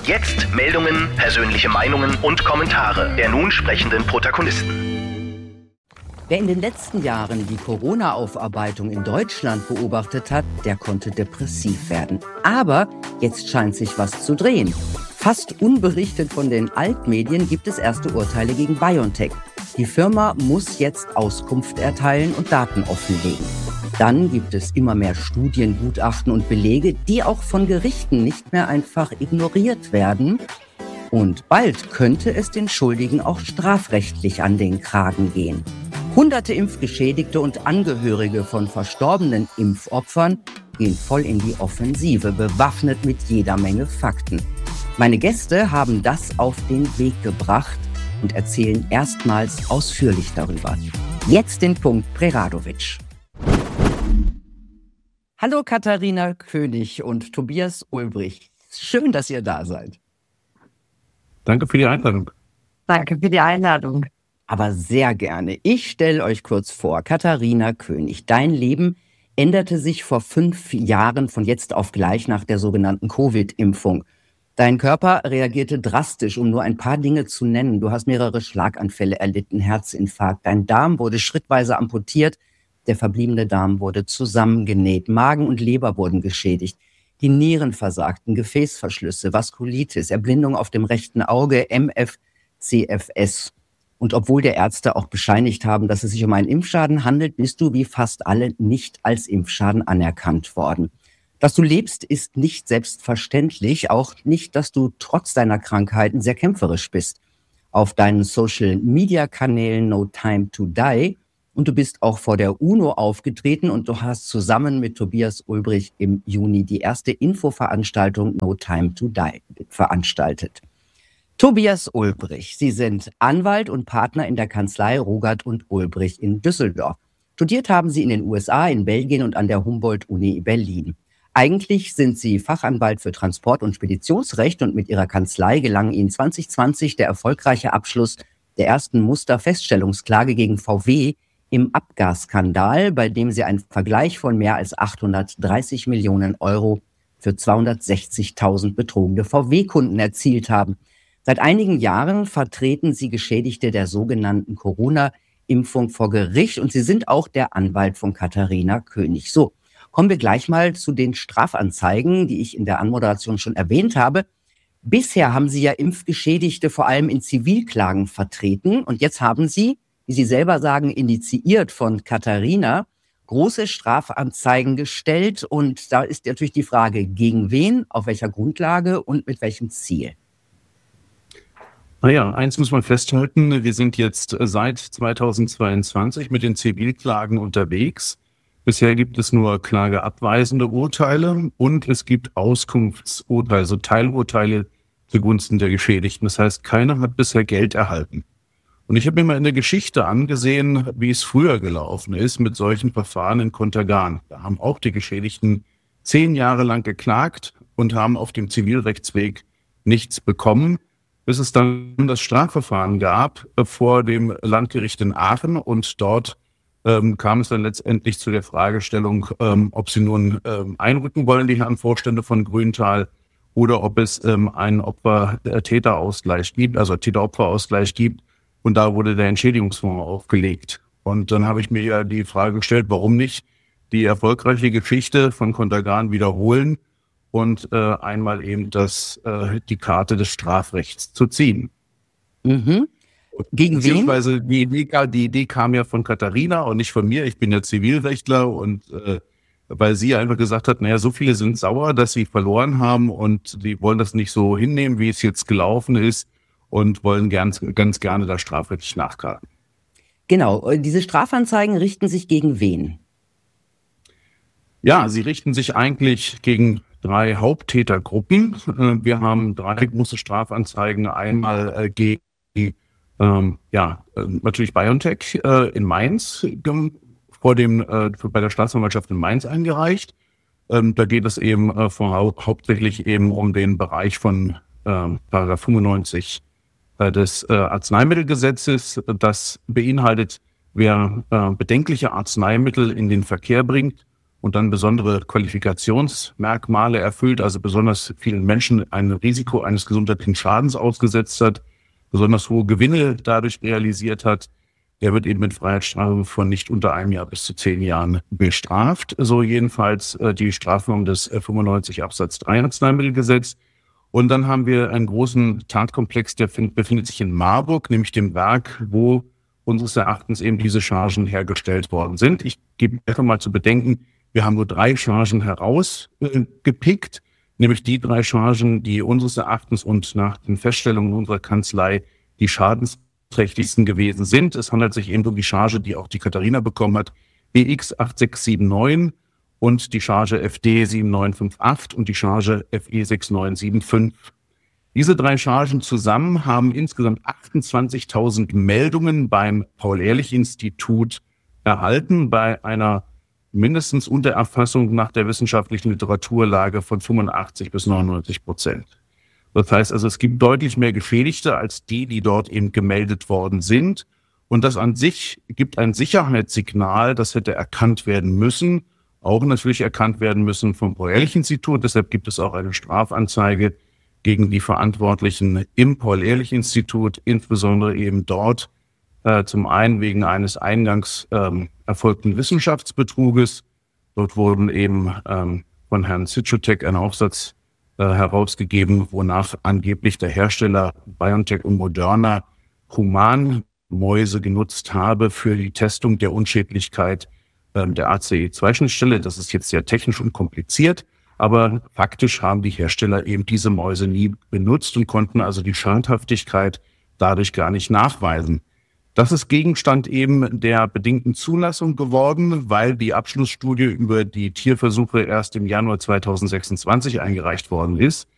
Jetzt Meldungen, persönliche Meinungen und Kommentare der nun sprechenden Protagonisten. Wer in den letzten Jahren die Corona-Aufarbeitung in Deutschland beobachtet hat, der konnte depressiv werden. Aber jetzt scheint sich was zu drehen. Fast unberichtet von den Altmedien gibt es erste Urteile gegen BioNTech. Die Firma muss jetzt Auskunft erteilen und Daten offenlegen. Dann gibt es immer mehr Studien, Gutachten und Belege, die auch von Gerichten nicht mehr einfach ignoriert werden. Und bald könnte es den Schuldigen auch strafrechtlich an den Kragen gehen. Hunderte Impfgeschädigte und Angehörige von verstorbenen Impfopfern gehen voll in die Offensive, bewaffnet mit jeder Menge Fakten. Meine Gäste haben das auf den Weg gebracht und erzählen erstmals ausführlich darüber. Jetzt den Punkt Preradovic. Hallo Katharina König und Tobias Ulbrich. Schön, dass ihr da seid. Danke für die Einladung. Danke für die Einladung. Aber sehr gerne. Ich stelle euch kurz vor, Katharina König. Dein Leben änderte sich vor 5 Jahren von jetzt auf gleich nach der sogenannten Covid-Impfung. Dein Körper reagierte drastisch, um nur ein paar Dinge zu nennen. Du hast mehrere Schlaganfälle erlitten, Herzinfarkt. Dein Darm wurde schrittweise amputiert. Der verbliebene Darm wurde zusammengenäht. Magen und Leber wurden geschädigt. Die Nieren versagten, Gefäßverschlüsse, Vaskulitis, Erblindung auf dem rechten Auge, MFCFS. Und obwohl der Ärzte auch bescheinigt haben, dass es sich um einen Impfschaden handelt, bist du wie fast alle nicht als Impfschaden anerkannt worden. Dass du lebst, ist nicht selbstverständlich, auch nicht, dass du trotz deiner Krankheiten sehr kämpferisch bist. Auf deinen Social-Media-Kanälen No Time to Die und du bist auch vor der UNO aufgetreten und du hast zusammen mit Tobias Ulbrich im Juni die erste Infoveranstaltung No Time to Die veranstaltet. Tobias Ulbrich, Sie sind Anwalt und Partner in der Kanzlei Rogert und Ulbrich in Düsseldorf. Studiert haben Sie in den USA, in Belgien und an der Humboldt-Uni Berlin. Eigentlich sind Sie Fachanwalt für Transport- und Speditionsrecht und mit Ihrer Kanzlei gelang Ihnen 2020 der erfolgreiche Abschluss der ersten Musterfeststellungsklage gegen VW im Abgasskandal, bei dem Sie einen Vergleich von mehr als 830 Millionen Euro für 260.000 betrogene VW-Kunden erzielt haben. Seit einigen Jahren vertreten Sie Geschädigte der sogenannten Corona-Impfung vor Gericht und Sie sind auch der Anwalt von Katharina König. So, kommen wir gleich mal zu den Strafanzeigen, die ich in der Anmoderation schon erwähnt habe. Bisher haben Sie ja Impfgeschädigte vor allem in Zivilklagen vertreten und jetzt haben Sie, wie Sie selber sagen, initiiert von Katharina, große Strafanzeigen gestellt und da ist natürlich die Frage, gegen wen, auf welcher Grundlage und mit welchem Ziel? Naja, eins muss man festhalten, wir sind jetzt seit 2022 mit den Zivilklagen unterwegs. Bisher gibt es nur klageabweisende Urteile und es gibt Auskunftsurteile, also Teilurteile zugunsten der Geschädigten. Das heißt, keiner hat bisher Geld erhalten. Und ich habe mir mal in der Geschichte angesehen, wie es früher gelaufen ist mit solchen Verfahren in Contergan. Da haben auch die Geschädigten 10 Jahre lang geklagt und haben auf dem Zivilrechtsweg nichts bekommen, bis es dann das Strafverfahren gab vor dem Landgericht in Aachen und dort kam es dann letztendlich zu der Fragestellung, ob sie nun einrücken wollen, die Herren Vorstände von Grüntal, oder ob es einen Opfer-Täter-Ausgleich gibt, also Täter-Opfer-Ausgleich gibt. Und da wurde der Entschädigungsfonds aufgelegt. Und dann habe ich mir ja die Frage gestellt, warum nicht die erfolgreiche Geschichte von Contergan wiederholen und einmal eben die Karte des Strafrechts zu ziehen. Mhm. Gegen wen? Beziehungsweise die Idee kam ja von Katharina und nicht von mir. Ich bin ja Zivilrechtler und weil sie einfach gesagt hat, naja, so viele sind sauer, dass sie verloren haben und die wollen das nicht so hinnehmen, wie es jetzt gelaufen ist und wollen ganz gerne da strafrechtlich nachgreifen. Genau, diese Strafanzeigen richten sich gegen wen? Ja, sie richten sich eigentlich gegen 3 Haupttätergruppen. Wir haben 3 große Strafanzeigen. Einmal gegen natürlich BioNTech in Mainz bei der Staatsanwaltschaft in Mainz eingereicht. Da geht es eben hauptsächlich eben um den Bereich von Paragraph 95 des Arzneimittelgesetzes. Das beinhaltet, wer bedenkliche Arzneimittel in den Verkehr bringt und dann besondere Qualifikationsmerkmale erfüllt, also besonders vielen Menschen ein Risiko eines gesundheitlichen Schadens ausgesetzt hat, besonders hohe Gewinne dadurch realisiert hat, der wird eben mit Freiheitsstrafe von nicht unter 1 Jahr bis zu 10 Jahren bestraft. So jedenfalls die Strafnorm des 95 Absatz 3 Arzneimittelgesetz. Und dann haben wir einen großen Tatkomplex, der befindet sich in Marburg, nämlich dem Werk, wo unseres Erachtens eben diese Chargen hergestellt worden sind. Ich gebe einfach mal zu bedenken, wir haben nur 3 Chargen herausgepickt, nämlich die 3 Chargen, die unseres Erachtens und nach den Feststellungen unserer Kanzlei die schadensträchtigsten gewesen sind. Es handelt sich eben um die Charge, die auch die Katharina bekommen hat, BX 8679 und die Charge FD 7958 und die Charge FE 6975. Diese 3 Chargen zusammen haben insgesamt 28.000 Meldungen beim Paul-Ehrlich-Institut erhalten, bei einer mindestens Untererfassung nach der wissenschaftlichen Literaturlage von 85-99%. Das heißt also, es gibt deutlich mehr Geschädigte als die dort eben gemeldet worden sind. Und das an sich gibt ein Sicherheitssignal, das hätte erkannt werden müssen, auch natürlich erkannt werden müssen vom Paul-Ehrlich-Institut. Deshalb gibt es auch eine Strafanzeige gegen die Verantwortlichen im Paul-Ehrlich-Institut, insbesondere eben dort zum einen wegen eines eingangs erfolgten Wissenschaftsbetruges. Dort wurden eben von Herrn Zitschutek ein Aufsatz herausgegeben, wonach angeblich der Hersteller BioNTech und Moderna Humanmäuse genutzt habe für die Testung der Unschädlichkeit der ACE2-Schnittstelle. Das ist jetzt sehr technisch und kompliziert, aber faktisch haben die Hersteller eben diese Mäuse nie benutzt und konnten also die Schadhaftigkeit dadurch gar nicht nachweisen. Das ist Gegenstand eben der bedingten Zulassung geworden, weil die Abschlussstudie über die Tierversuche erst im Januar 2026 eingereicht worden ist.